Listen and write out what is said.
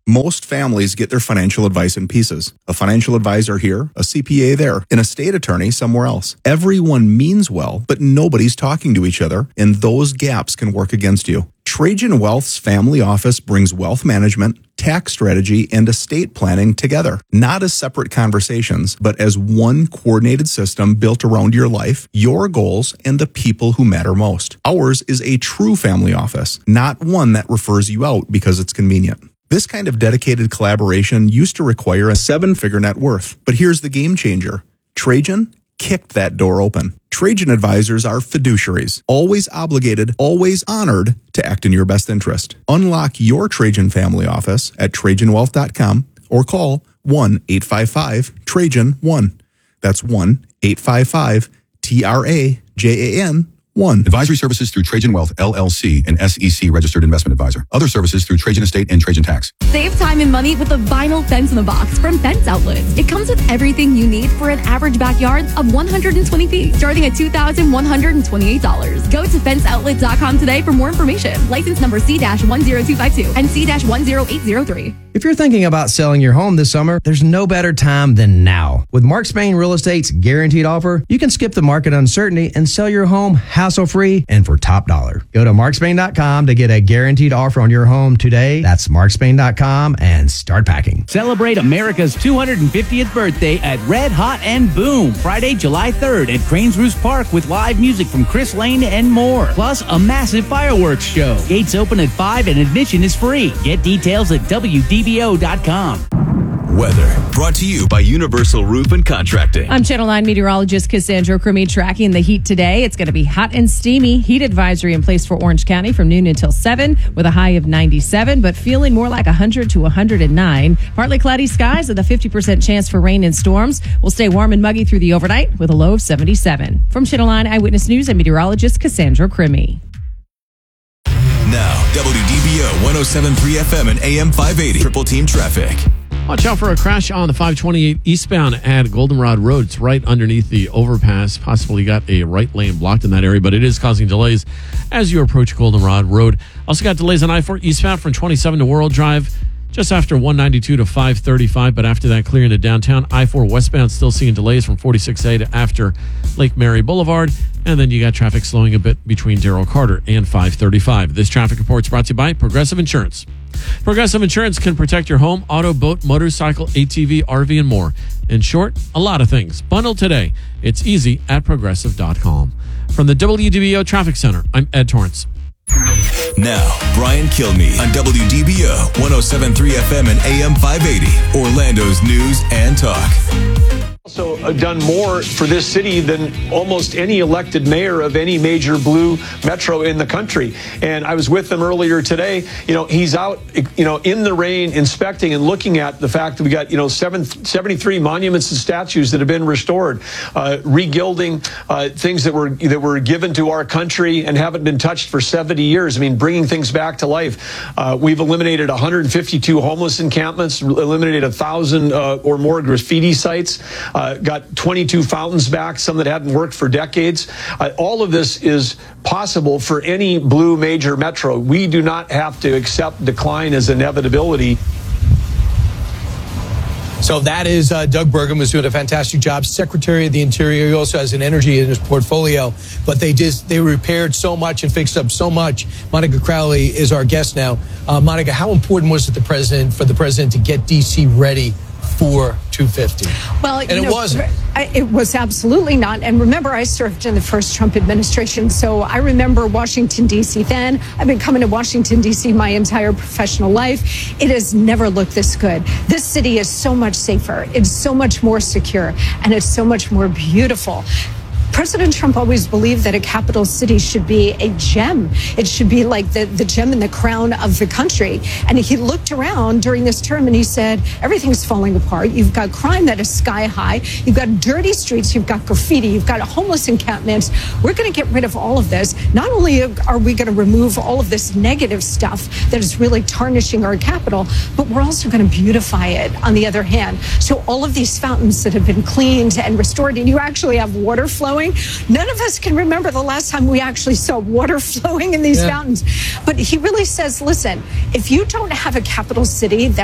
Most families get their financial advice in pieces. A financial advisor here, a CPA there, an estate attorney somewhere else. Everyone means well, but nobody's talking to each other, and those gaps can work against you. Trajan Wealth's family office brings wealth management, tax strategy, and estate planning together, not as separate conversations, but as one coordinated system built around your life, your goals, and the people who matter most. Ours is a true family office, not one that refers you out because it's convenient. This kind of dedicated collaboration used to require a 7-figure net worth, but here's the game changer. Trajan kicked that door open. Trajan advisors are fiduciaries, always obligated, always honored to act in your best interest. Unlock your Trajan family office at TrajanWealth.com or call 1-855-TRAJAN-1. That's 1-855-TRAJAN-1. Advisory services through Trajan Wealth, LLC, an SEC registered investment advisor. Other services through Trajan Estate and Trajan Tax. Save time and money with a vinyl fence in the box from Fence Outlets. It comes with everything you need for an average backyard of 120 feet, starting at $2,128. Go to fenceoutlet.com today for more information. License number C-10252 and C-10803. If you're thinking about selling your home this summer, there's no better time than now. With Mark Spain Real Estate's guaranteed offer, you can skip the market uncertainty and sell your home hassle-free and for top dollar. Go to markspain.com to get a guaranteed offer on your home today. That's markspain.com and start packing. Celebrate America's 250th birthday at Red Hot and Boom, Friday, July 3rd at Cranes Roost Park with live music from Chris Lane and more. Plus, a massive fireworks show. Gates open at 5 and admission is free. Get details at WDBO.com. Weather brought to you by Universal Roof and Contracting. I'm Channel 9 meteorologist Cassandra Crimi tracking the heat today. It's going to be hot and steamy. Heat advisory in place for Orange County from noon until 7 with a high of 97, but feeling more like 100 to 109. Partly cloudy skies with a 50% chance for rain and storms. We'll stay warm and muggy through the overnight with a low of 77. From Channel 9 Eyewitness News, I'm meteorologist Cassandra Crimi. Now, WDBO 107.3 FM and AM 580. Triple Team Traffic. Watch out for a crash on the 528 eastbound at Goldenrod Road. It's right underneath the overpass. Possibly got a right lane blocked in that area, but it is causing delays as you approach Goldenrod Road. Also got delays on I-4 eastbound from 27 to World Drive, just after 192 to 535, but after that, clearing to downtown. I-4 westbound still seeing delays from 46A to after Lake Mary Boulevard, and then you got traffic slowing a bit between Darrell Carter and 535. This traffic report is brought to you by Progressive Insurance. Progressive Insurance can protect your home, auto, boat, motorcycle, ATV, RV, and more. In short, a lot of things. Bundle today. It's easy at Progressive.com. From the WDBO Traffic Center, I'm Ed Torrance. Now, Brian Kilmeade on WDBO 107.3 FM and AM 580, Orlando's news and talk. Also done more for this city than almost any elected mayor of any major blue metro in the country. And I was with them earlier today. He's out, in the rain, inspecting and looking at the fact that we got, 73 monuments and statues that have been restored, regilding things that were given to our country and haven't been touched for 70 years. I mean, bringing things back to life. We've eliminated 152 homeless encampments, eliminated 1,000 or more graffiti sites. Got 22 fountains back, some that hadn't worked for decades. All of this is possible for any blue major metro. We do not have to accept decline as inevitability. So that is Doug Burgum, who's doing a fantastic job. Secretary of the Interior. He also has an energy in his portfolio. But they repaired so much and fixed up so much. Monica Crowley is our guest now. Monica, how important was it for the president to get D.C. ready for 250? Well, it wasn't. It was absolutely not. And remember, I served in the first Trump administration, so I remember Washington, D.C. then. I've been coming to Washington, D.C. my entire professional life. It has never looked this good. This city is so much safer. It's so much more secure, and it's so much more beautiful. President Trump always believed that a capital city should be a gem. It should be like the gem in the crown of the country. And he looked around during this term and he said, everything's falling apart. You've got crime that is sky high. You've got dirty streets. You've got graffiti. You've got homeless encampments. We're going to get rid of all of this. Not only are we going to remove all of this negative stuff that is really tarnishing our capital, but we're also going to beautify it on the other hand. So all of these fountains that have been cleaned and restored, and you actually have water flowing. None of us can remember the last time we actually saw water flowing in these fountains. But he really says, listen, if you don't have a capital city that